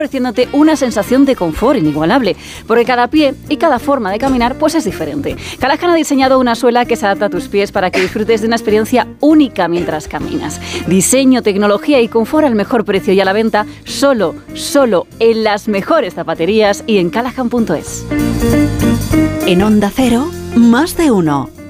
ofreciéndote una sensación de confort inigualable, porque cada pie y cada forma de caminar pues es diferente. Callahan ha diseñado una suela que se adapta a tus pies para que disfrutes de una experiencia única mientras caminas. Diseño, tecnología y confort al mejor precio y a la venta solo en las mejores zapaterías y en callahan.es. En Onda Cero, más de uno.